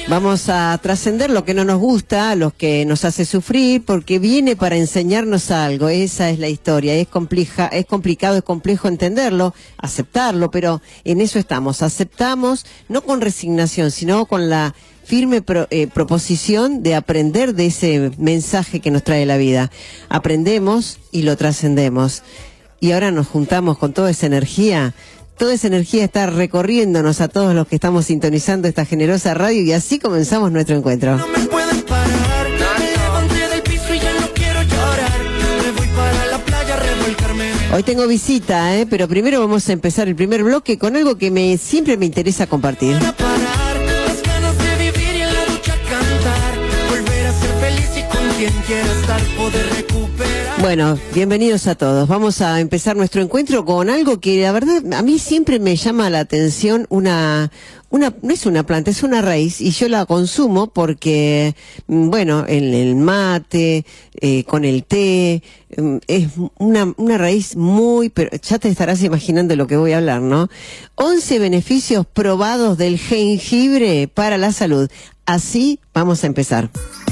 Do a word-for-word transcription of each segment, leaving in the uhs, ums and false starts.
Vamos a trascender lo que no nos gusta, lo que nos hace sufrir, porque viene para enseñarnos algo. Esa es la historia. Es compleja, es complicado, es complejo entenderlo, aceptarlo, pero en eso estamos. Aceptamos, no con resignación, sino con la firme pro, eh, proposición de aprender de ese mensaje que nos trae la vida. Aprendemos y lo trascendemos. Y ahora nos juntamos con toda esa energía. Toda esa energía está recorriéndonos a todos los que estamos sintonizando esta generosa radio, y así comenzamos nuestro encuentro. No me pueden parar, me levanté del piso y ya no quiero llorar. Me voy para la playa a revolcarme. Hoy tengo visita, ¿eh? Pero primero vamos a empezar el primer bloque con algo que me siempre me interesa compartir. Para parar, las ganas de vivir y en la ducha cantar. Volver a ser feliz y con quien quiera estar, poder recuperar. Bueno, bienvenidos a todos. Vamos a empezar nuestro encuentro con algo que la verdad a mí siempre me llama la atención. Una, una, no es una planta, es una raíz, y yo la consumo porque, bueno, en el mate, eh, con el té, es una, una raíz muy, pero ya te estarás imaginando lo que voy a hablar, ¿no? once beneficios probados del jengibre para la salud. Así vamos a empezar.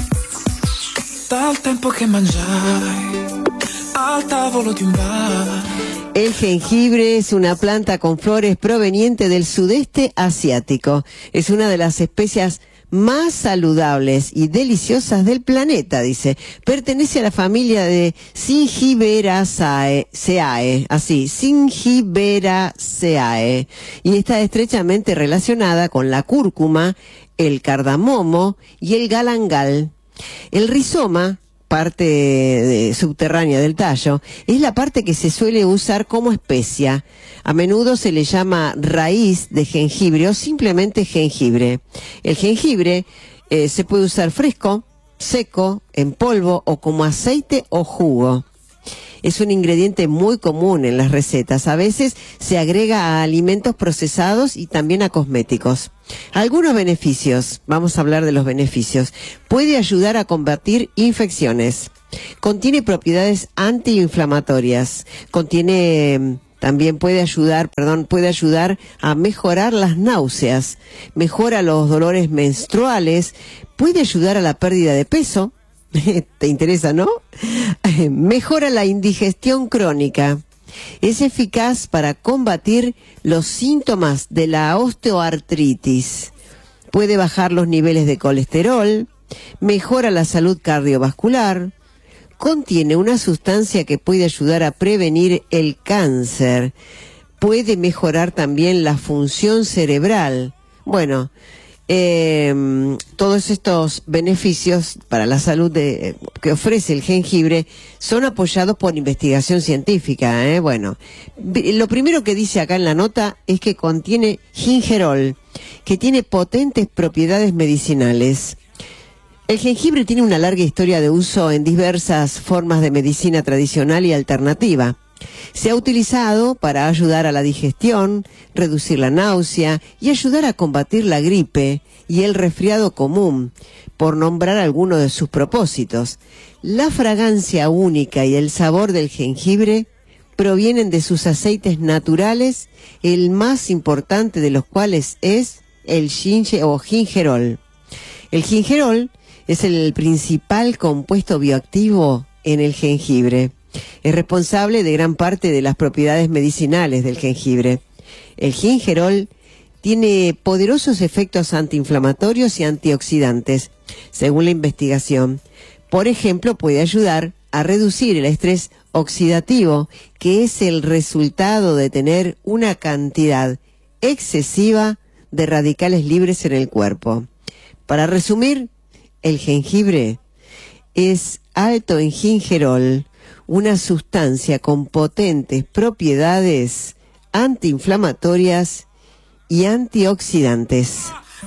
Dal tempo che mangiai, al tavolo di un bar. El jengibre es una planta con flores proveniente del sudeste asiático. Es una de las especias más saludables y deliciosas del planeta, dice. Pertenece a la familia de Zingiberaceae, así, Zingiberaceae, y está estrechamente relacionada con la cúrcuma, el cardamomo y el galangal. El rizoma, parte de, subterránea del tallo, es la parte que se suele usar como especia. A menudo se le llama raíz de jengibre o simplemente jengibre. El jengibre eh, se puede usar fresco, seco, en polvo o como aceite o jugo. Es un ingrediente muy común en las recetas. A veces se agrega a alimentos procesados y también a cosméticos. Algunos beneficios, vamos a hablar de los beneficios. Puede ayudar a combatir infecciones. Contiene propiedades antiinflamatorias. Contiene, también puede ayudar, perdón, puede ayudar a mejorar las náuseas. Mejora los dolores menstruales. Puede ayudar a la pérdida de peso. ¿Te interesa, no? Mejora la indigestión crónica. Es eficaz para combatir los síntomas de la osteoartritis. Puede bajar los niveles de colesterol. Mejora la salud cardiovascular. Contiene una sustancia que puede ayudar a prevenir el cáncer. Puede mejorar también la función cerebral. Bueno, Eh, todos estos beneficios para la salud de, que ofrece el jengibre son apoyados por investigación científica, ¿eh? Bueno, lo primero que dice acá en la nota es que contiene gingerol, que tiene potentes propiedades medicinales. El jengibre tiene una larga historia de uso en diversas formas de medicina tradicional y alternativa. Se ha utilizado para ayudar a la digestión, reducir la náusea y ayudar a combatir la gripe y el resfriado común, por nombrar algunos de sus propósitos. La fragancia única y el sabor del jengibre provienen de sus aceites naturales, el más importante de los cuales es el ginge o gingerol. El gingerol es el principal compuesto bioactivo en el jengibre. Es responsable de gran parte de las propiedades medicinales del jengibre. El gingerol tiene poderosos efectos antiinflamatorios y antioxidantes, según la investigación. Por ejemplo, puede ayudar a reducir el estrés oxidativo, que es el resultado de tener una cantidad excesiva de radicales libres en el cuerpo. Para resumir, el jengibre es alto en gingerol, una sustancia con potentes propiedades antiinflamatorias y antioxidantes.